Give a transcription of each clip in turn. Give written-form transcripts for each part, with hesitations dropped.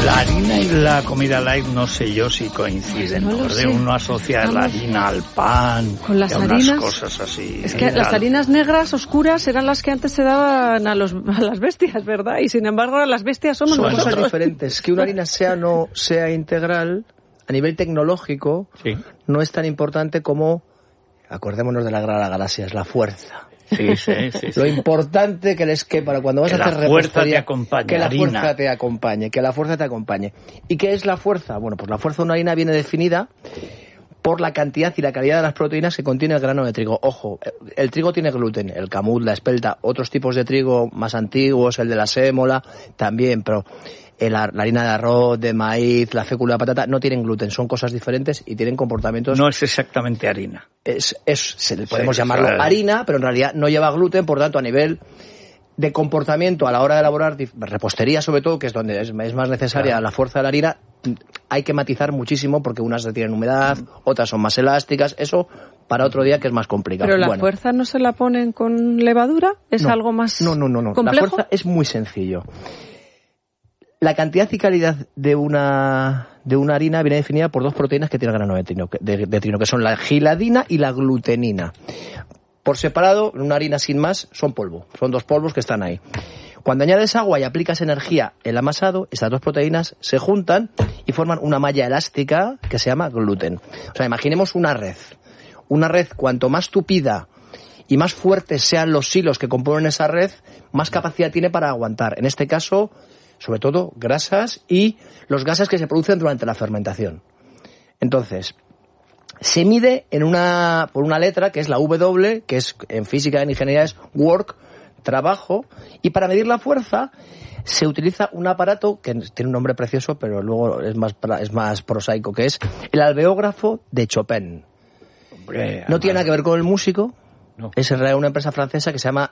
La harina y la comida light no sé yo si coinciden. Pues no lo sé. Uno asocia la harina al pan, con las unas harinas, cosas así. Es que las harinas negras, oscuras, eran las que antes se daban a las bestias, ¿verdad? Y sin embargo las bestias somos Son nosotros. cosas diferentes. Que una harina sea o no sea integral, a nivel tecnológico, Sí. no es tan importante como, acordémonos de la Gran Galaxia, es la fuerza. Sí. Lo importante que les que para cuando vas Que a hacer la fuerza repostería, te acompañe, que la harina. fuerza te acompañe, que la fuerza te acompañe. ¿Y qué es la fuerza? Bueno, pues la fuerza de una harina viene definida por la cantidad y la calidad de las proteínas que contiene el grano de trigo. Ojo, el trigo tiene gluten, el camut, la espelta, otros tipos de trigo más antiguos, el de la sémola, también, pero la harina de arroz, de maíz, la fécula de patata, no tienen gluten, son cosas diferentes y tienen comportamientos... No es exactamente harina. Podemos llamarlo harina, pero en realidad no lleva gluten, por tanto, a nivel de comportamiento a la hora de elaborar repostería, sobre todo, que es donde es más necesaria la fuerza de la harina, hay que matizar muchísimo porque unas tienen humedad, otras son más elásticas, eso para otro día que es más complicado. Pero la fuerza no se la ponen con levadura, es no, algo más no. complejo. La fuerza es muy sencillo. La cantidad y calidad de una harina viene definida por dos proteínas que tiene el grano de trino, que son la giladina y la glutenina. Por separado, en una harina sin más, son polvo. Son dos polvos que están ahí. Cuando añades agua y aplicas energía en el amasado, estas dos proteínas se juntan y forman una malla elástica que se llama gluten. O sea, imaginemos una red. Una red, cuanto más tupida y más fuertes sean los hilos que componen esa red, más capacidad tiene para aguantar. En este caso, sobre todo, grasas y los gases que se producen durante la fermentación. Entonces, se mide por una letra que es la W, que es en física y en ingeniería es work, trabajo, y para medir la fuerza se utiliza un aparato que tiene un nombre precioso, pero luego es más prosaico, que es el alveógrafo de Chopin. Hombre, no tiene nada que ver con el músico, no. Es en realidad una empresa francesa que se llama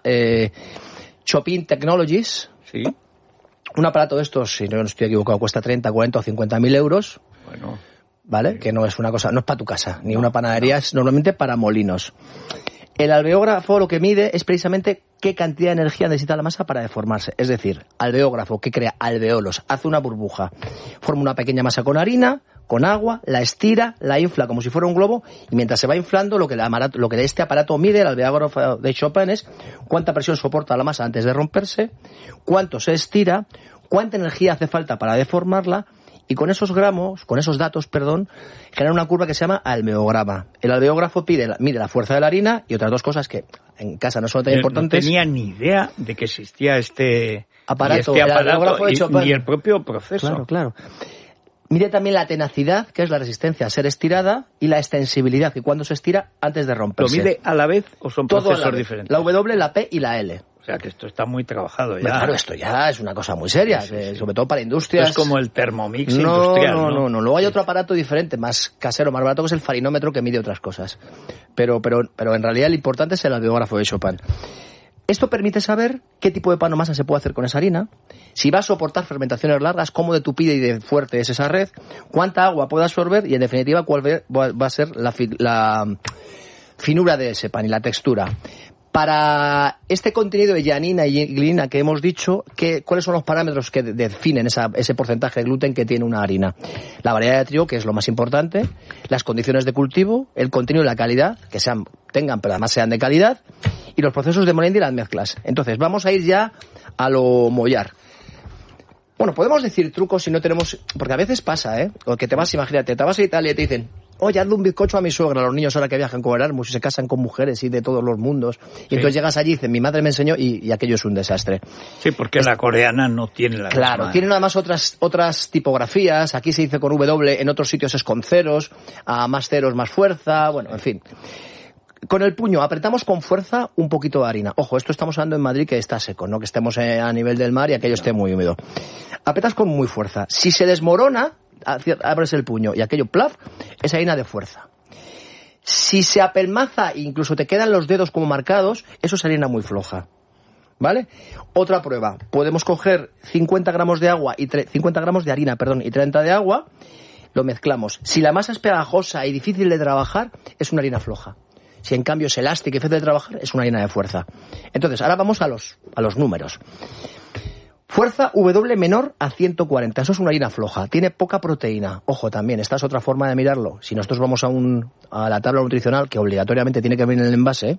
Chopin Technologies. Sí. Un aparato de estos, si no estoy equivocado, cuesta 30, 40 o 50.000 euros. Bueno. ¿Vale? Que no es una cosa, no es para tu casa, ni una panadería, es normalmente para molinos. El alveógrafo lo que mide es precisamente qué cantidad de energía necesita la masa para deformarse. Es decir, alveógrafo que crea alveolos, hace una burbuja, forma una pequeña masa con harina, con agua, la estira, la infla como si fuera un globo y mientras se va inflando lo que este aparato mide, el alveógrafo de Chopin, es cuánta presión soporta la masa antes de romperse, cuánto se estira, cuánta energía hace falta para deformarla. Y con esos datos, genera una curva que se llama alveograma. El alveógrafo mide la fuerza de la harina y otras dos cosas que en casa no son tan importantes. No tenía ni idea de que existía este aparato de Chopin. Ni el propio proceso. Claro. Mide también la tenacidad, que es la resistencia a ser estirada, y la extensibilidad, que cuando se estira antes de romperse. ¿Lo mide a la vez o son todo procesos diferentes? La W, la P y la L. O sea que esto está muy trabajado ya. Claro, esto ya es una cosa muy seria, sí. Sobre todo para industrias. Esto es como el Thermomix industrial, ¿no? No. Luego hay otro aparato diferente, más casero, más barato, que es el farinómetro, que mide otras cosas. Pero en realidad lo importante es el alveógrafo de Chopin. Esto permite saber qué tipo de pan o masa se puede hacer con esa harina, si va a soportar fermentaciones largas, cómo de tupida y de fuerte es esa red, cuánta agua puede absorber y, en definitiva, cuál va a ser la finura de ese pan y la textura. Para este contenido de llanina y gliadina que hemos dicho, ¿cuáles son los parámetros que definen ese porcentaje de gluten que tiene una harina? La variedad de trigo, que es lo más importante, las condiciones de cultivo, el contenido y la calidad, que tengan pero además sean de calidad, y los procesos de molienda y las mezclas. Entonces, vamos a ir ya a lo mollar. Bueno, podemos decir trucos si no tenemos... Porque a veces pasa, o que te vas a Italia y te dicen... Oye, hazle un bizcocho a mi suegra, los niños ahora que viajan con Erasmus y se casan con mujeres y de todos los mundos. Y entonces llegas allí y dicen, mi madre me enseñó y aquello es un desastre. Sí, porque la coreana no tiene la Claro, misma... tienen además otras tipografías. Aquí se dice con W, en otros sitios es con ceros, a más ceros, más fuerza, bueno, en fin. Con el puño apretamos con fuerza un poquito de harina. Ojo, esto estamos hablando en Madrid que está seco, no que estemos a nivel del mar y aquello esté muy húmedo. Apretas con muy fuerza. Si se desmorona... abres el puño y aquello plaf, es harina de fuerza. Si se apelmaza e incluso te quedan los dedos como marcados, eso es harina muy floja. ¿Vale? Otra prueba. Podemos coger 50 gramos de harina, y 30 de agua, lo mezclamos. Si la masa es pegajosa y difícil de trabajar, es una harina floja. Si en cambio es elástica y fácil de trabajar, es una harina de fuerza. Entonces, ahora vamos a los números. Fuerza W menor a 140. Eso es una harina floja. Tiene poca proteína. Ojo, también, esta es otra forma de mirarlo. Si nosotros vamos a la tabla nutricional, que obligatoriamente tiene que venir en el envase,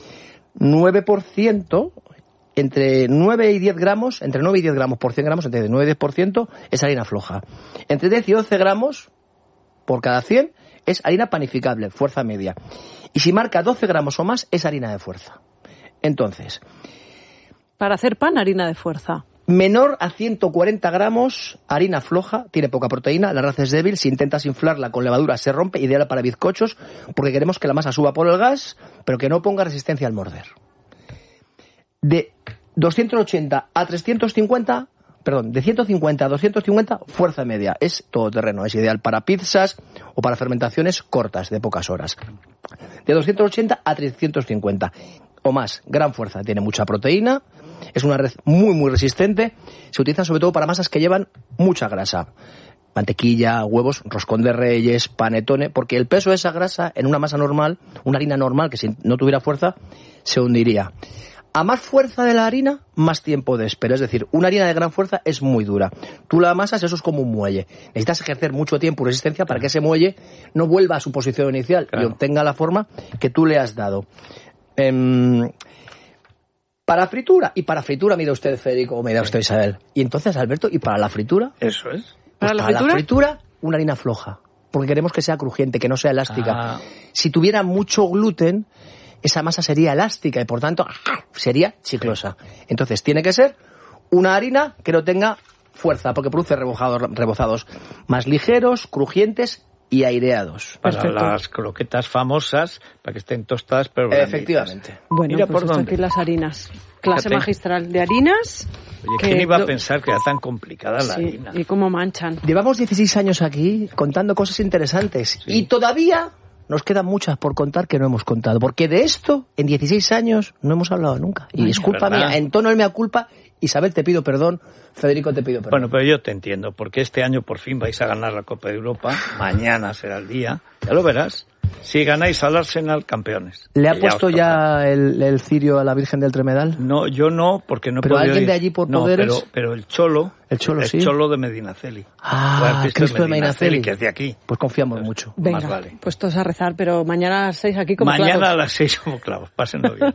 9%, entre 9 y 10 gramos, entre 9 y 10 gramos por 100 gramos, entre 9 y 10% es harina floja. Entre 10 y 12 gramos por cada 100 es harina panificable, fuerza media. Y si marca 12 gramos o más, es harina de fuerza. Entonces, para hacer pan, harina de fuerza. Menor a 140 gramos, harina floja, tiene poca proteína, la raza es débil, si intentas inflarla con levadura se rompe, ideal para bizcochos, porque queremos que la masa suba por el gas, pero que no ponga resistencia al morder. De 280 a 350, perdón, de 150 a 250, fuerza media, es todoterreno, es ideal para pizzas o para fermentaciones cortas, de pocas horas. De 280 a 350 o más, gran fuerza, tiene mucha proteína, es una red muy muy resistente, se utiliza sobre todo para masas que llevan mucha grasa, mantequilla, huevos, roscón de reyes, panetone, porque el peso de esa grasa en una masa normal, una harina normal que si no tuviera fuerza, se hundiría. A más fuerza de la harina, más tiempo de espera, es decir, una harina de gran fuerza es muy dura. Tú la amasas, eso es como un muelle. Necesitas ejercer mucho tiempo y resistencia para que ese muelle no vuelva a su posición inicial y obtenga la forma que tú le has dado. Para fritura, mira usted, Federico, o mira usted, Isabel. Y entonces, Alberto, ¿y para la fritura? Eso es. Pues para la fritura, una harina floja, porque queremos que sea crujiente, que no sea elástica. Si tuviera mucho gluten, esa masa sería elástica y por tanto sería chiclosa. Entonces tiene que ser una harina que no tenga fuerza, porque produce rebozados más ligeros, crujientes y aireados. Para las croquetas famosas, para que estén tostadas, pero blanditas. Efectivamente. Bueno, mira pues por dónde. aquí las harinas. Clase magistral de harinas. Oye, ¿quién iba a pensar que era tan complicada la sí, harina? y cómo manchan. Llevamos 16 años aquí contando cosas interesantes. Sí. Y todavía nos quedan muchas por contar que no hemos contado. Porque de esto, en 16 años, no hemos hablado nunca. Y es culpa mía, en tono de mea culpa. Isabel, te pido perdón. Federico, te pido perdón. Bueno, pero yo te entiendo, porque este año por fin vais a ganar la Copa de Europa. Mañana será el día. Ya lo verás. Si ganáis al Arsenal, campeones. ¿Le ha puesto ya el cirio a la Virgen del Tremedal? No, yo no, porque no he ¿Pero podido alguien ir. de allí por poderes? Pero el Cholo. El Cholo, sí. El Cholo de Medinaceli. Cristo de Medinaceli, que es de aquí. Pues confiamos mucho. Venga, más vale. Pues todos a rezar, pero mañana a las 6 aquí como Mañana clavos. a las 6 como clavos. Pásenlo bien.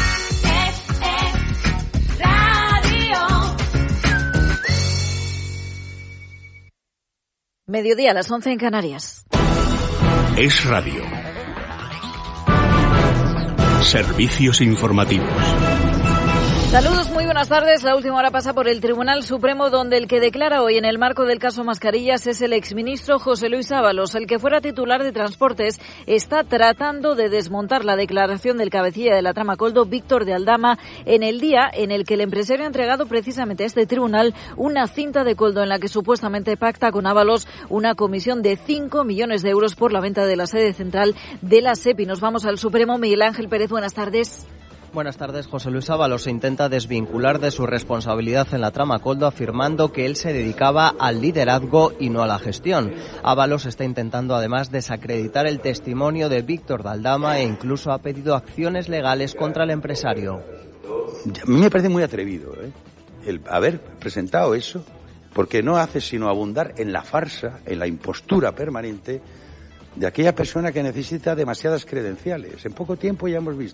Mediodía a las 11 en Canarias. Es Radio. Servicios informativos. Saludos, muy buenas tardes. La última hora pasa por el Tribunal Supremo, donde el que declara hoy en el marco del caso Mascarillas es el exministro José Luis Ábalos. El que fuera titular de Transportes está tratando de desmontar la declaración del cabecilla de la trama Coldo, Víctor de Aldama, en el día en el que el empresario ha entregado precisamente a este tribunal una cinta de Coldo en la que supuestamente pacta con Ábalos una comisión de 5 millones de euros por la venta de la sede central de la SEPI. Nos vamos al Supremo. Miguel Ángel Pérez, buenas tardes. Buenas tardes. José Luis Ábalos se intenta desvincular de su responsabilidad en la trama Coldo, afirmando que él se dedicaba al liderazgo y no a la gestión. Ábalos está intentando además desacreditar el testimonio de Víctor de Aldama e incluso ha pedido acciones legales contra el empresario. A mí me parece muy atrevido el haber presentado eso, porque no hace sino abundar en la farsa, en la impostura permanente de aquella persona que necesita demasiadas credenciales. En poco tiempo ya hemos visto